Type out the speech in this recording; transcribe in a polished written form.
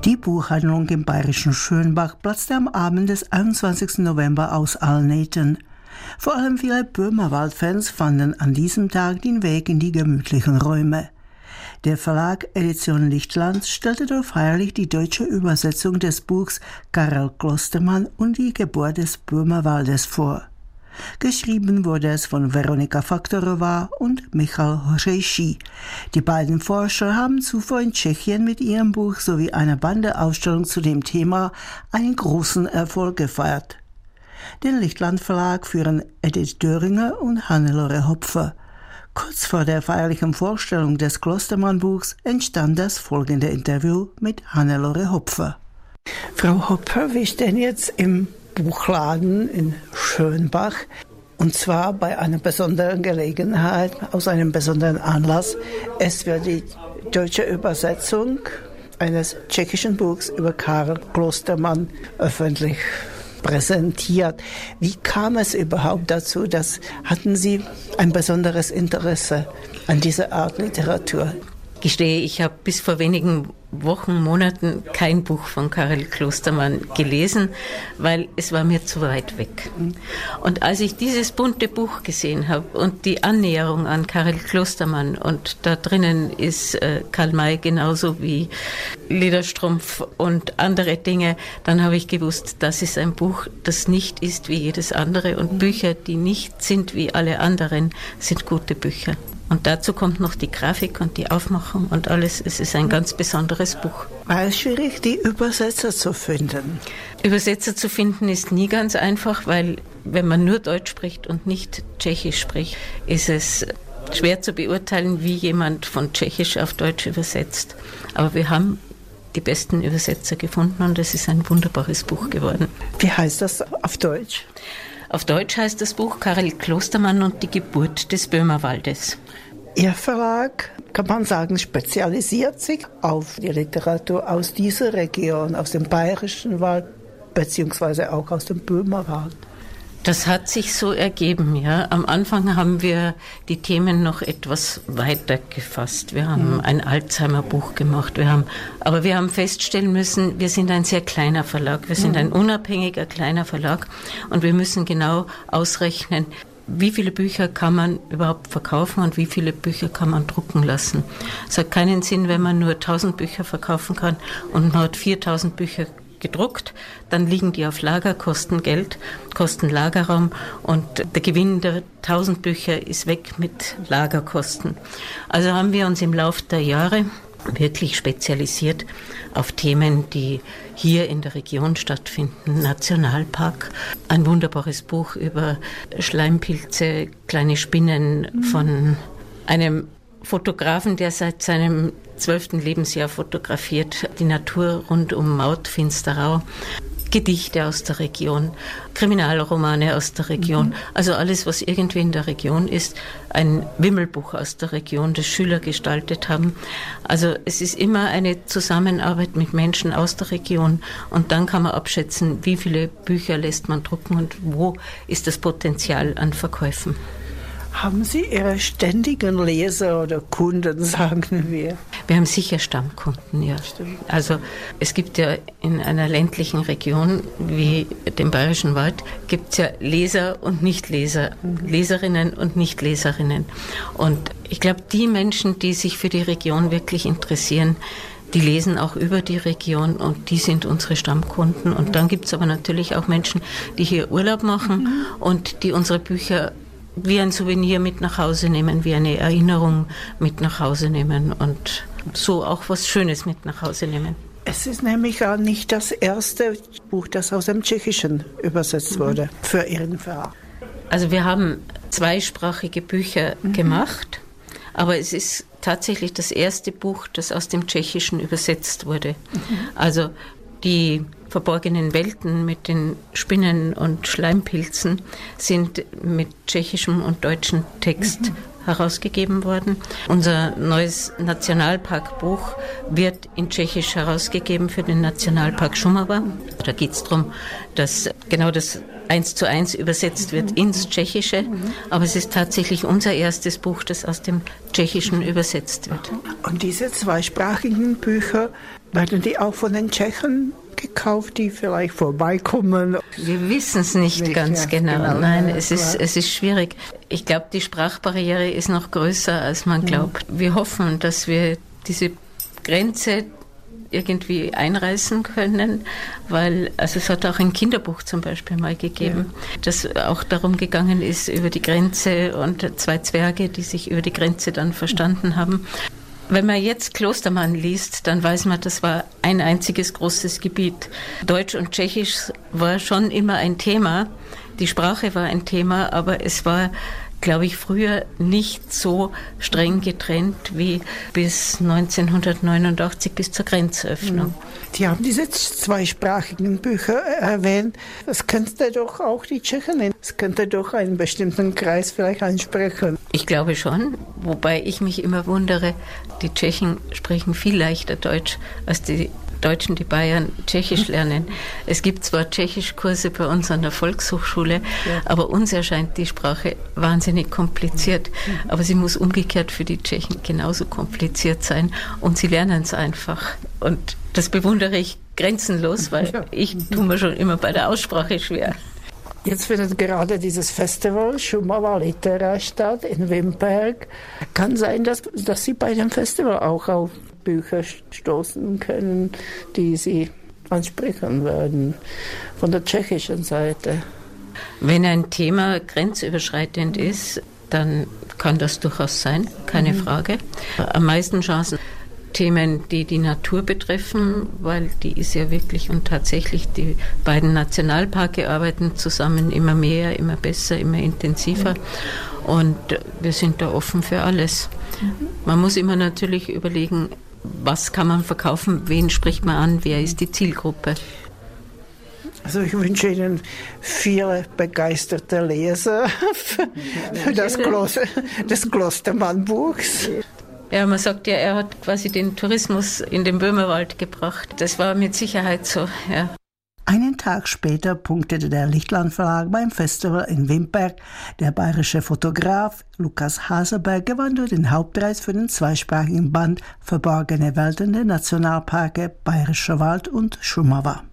Die Buchhandlung im bayerischen Schönbach platzte am Abend des 21. November aus allen Nähten. Vor allem viele Böhmerwald-Fans fanden an diesem Tag den Weg in die gemütlichen Räume. Der Verlag Edition Lichtland stellte dort feierlich die deutsche Übersetzung des Buchs Karel Klostermann und die Geburt des Böhmerwaldes vor. Geschrieben wurde es von Veronika Faktorová und Michal Hořejší. Die beiden Forscher haben zuvor in Tschechien mit ihrem Buch sowie einer Wanderausstellung zu dem Thema einen großen Erfolg gefeiert. Den Lichtland Verlag führen Edith Döringer und Hannelore Hopfer. Kurz vor der feierlichen Vorstellung des Klostermann-Buchs entstand das folgende Interview mit Hannelore Hopfer. Frau Hopfer, wir stehen jetzt im Buchladen in Schönbach, und zwar bei einer besonderen Gelegenheit, aus einem besonderen Anlass. Es wird die deutsche Übersetzung eines tschechischen Buchs über Karel Klostermann öffentlich präsentiert. Wie kam es überhaupt dazu? Hatten Sie ein besonderes Interesse an dieser Art Literatur? Ich gestehe, ich habe bis vor wenigen Wochen, Monaten kein Buch von Karel Klostermann gelesen, weil es war mir zu weit weg. Und als ich dieses bunte Buch gesehen habe und die Annäherung an Karel Klostermann, und da drinnen ist Karl May genauso wie Lederstrumpf und andere Dinge, dann habe ich gewusst, das ist ein Buch, das nicht ist wie jedes andere, und Bücher, die nicht sind wie alle anderen, sind gute Bücher. Und dazu kommt noch die Grafik und die Aufmachung und alles. Es ist ein ganz besonderes Buch. War es schwierig, die Übersetzer zu finden? Übersetzer zu finden ist nie ganz einfach, weil wenn man nur Deutsch spricht und nicht Tschechisch spricht, ist es schwer zu beurteilen, wie jemand von Tschechisch auf Deutsch übersetzt. Aber wir haben die besten Übersetzer gefunden und es ist ein wunderbares Buch geworden. Wie heißt das auf Deutsch? Auf Deutsch heißt das Buch Karel Klostermann und die Geburt des Böhmerwaldes. Ihr Verlag, kann man sagen, spezialisiert sich auf die Literatur aus dieser Region, aus dem Bayerischen Wald, beziehungsweise auch aus dem Böhmerwald. Das hat sich so ergeben, ja. Am Anfang haben wir die Themen noch etwas weiter gefasst. Wir haben ein Alzheimer-Buch gemacht. Aber wir haben feststellen müssen, wir sind ein sehr kleiner Verlag. Wir sind ein unabhängiger kleiner Verlag und wir müssen genau ausrechnen, wie viele Bücher kann man überhaupt verkaufen und wie viele Bücher kann man drucken lassen. Es hat keinen Sinn, wenn man nur 1000 Bücher verkaufen kann und man hat 4000 Bücher gedruckt, dann liegen die auf Lager, kosten Geld, kosten Lagerraum und der Gewinn der 1000 Bücher ist weg mit Lagerkosten. Also haben wir uns im Laufe der Jahre wirklich spezialisiert auf Themen, die hier in der Region stattfinden. Nationalpark, ein wunderbares Buch über Schleimpilze, kleine Spinnen von einem Fotografen, der seit seinem 12. Lebensjahr fotografiert, die Natur rund um Mautfinsterau, Gedichte aus der Region, Kriminalromane aus der Region, also alles, was irgendwie in der Region ist, ein Wimmelbuch aus der Region, das Schüler gestaltet haben. Also es ist immer eine Zusammenarbeit mit Menschen aus der Region und dann kann man abschätzen, wie viele Bücher lässt man drucken und wo ist das Potenzial an Verkäufen. Haben Sie Ihre ständigen Leser oder Kunden, sagen wir? Wir haben sicher Stammkunden, ja. Stimmt. Also es gibt ja in einer ländlichen Region wie dem Bayerischen Wald, gibt es ja Leser und Nichtleser, Leserinnen und Nichtleserinnen. Und ich glaube, die Menschen, die sich für die Region wirklich interessieren, die lesen auch über die Region und die sind unsere Stammkunden. Und dann gibt es aber natürlich auch Menschen, die hier Urlaub machen und die unsere Bücher wie ein Souvenir mit nach Hause nehmen, wie eine Erinnerung mit nach Hause nehmen und so auch was Schönes mit nach Hause nehmen. Es ist nämlich auch nicht das erste Buch, das aus dem Tschechischen übersetzt wurde für Ihren Verlag. Also wir haben zweisprachige Bücher gemacht, aber es ist tatsächlich das erste Buch, das aus dem Tschechischen übersetzt wurde. Also die verborgenen Welten mit den Spinnen und Schleimpilzen sind mit tschechischem und deutschem Text herausgegeben worden. Unser neues Nationalparkbuch wird in Tschechisch herausgegeben für den Nationalpark Šumava. Da geht es darum, dass genau das 1:1 übersetzt wird ins Tschechische, aber es ist tatsächlich unser erstes Buch, das aus dem Tschechischen übersetzt wird. Und diese zweisprachigen Bücher, werden die auch von den Tschechen gekauft, die vielleicht vorbeikommen? Wir wissen es nicht ganz genau. Nein, es ist schwierig. Ich glaube, die Sprachbarriere ist noch größer, als man glaubt. Wir hoffen, dass wir diese Grenze irgendwie einreißen können, weil, also es hat auch ein Kinderbuch zum Beispiel mal gegeben, das auch darum gegangen ist, über die Grenze und 2 Zwerge, die sich über die Grenze dann verstanden haben. Wenn man jetzt Klostermann liest, dann weiß man, das war ein einziges großes Gebiet. Deutsch und Tschechisch war schon immer ein Thema. Die Sprache war ein Thema, aber es war, glaube ich, früher nicht so streng getrennt wie bis 1989, bis zur Grenzöffnung. Die haben diese zweisprachigen Bücher erwähnt. Das könnte doch auch die Tschechen nennen. Das könnte doch einen bestimmten Kreis vielleicht ansprechen. Ich glaube schon, wobei ich mich immer wundere, die Tschechen sprechen viel leichter Deutsch als die Deutschen, die Bayern Tschechisch lernen. Es gibt zwar Tschechischkurse bei uns an der Volkshochschule, aber uns erscheint die Sprache wahnsinnig kompliziert. Aber sie muss umgekehrt für die Tschechen genauso kompliziert sein und sie lernen es einfach. Und das bewundere ich grenzenlos, weil ich tue mir schon immer bei der Aussprache schwer. Jetzt findet gerade dieses Festival Šumava Litera statt in Vimperk. Kann sein, dass Sie bei dem Festival auch auf Bücher stoßen können, die Sie ansprechen werden von der tschechischen Seite. Wenn ein Thema grenzüberschreitend ist, dann kann das durchaus sein, keine Frage. Am meisten Chancen Themen, die die Natur betreffen, weil die ist ja wirklich und tatsächlich, die beiden Nationalparke arbeiten zusammen immer mehr, immer besser, immer intensiver und wir sind da offen für alles. Man muss immer natürlich überlegen, was kann man verkaufen, wen spricht man an, wer ist die Zielgruppe. Also ich wünsche Ihnen viele begeisterte Leser für das Klostermann-Buchs. Ja, man sagt ja, er hat quasi den Tourismus in den Böhmerwald gebracht. Das war mit Sicherheit so, ja. Einen Tag später punktete der Lichtland Verlag beim Festival in Vimperk. Der bayerische Fotograf Lukas Haselberg gewann den Hauptpreis für den zweisprachigen Band Verborgene Welten der Nationalparke Bayerischer Wald und Šumava.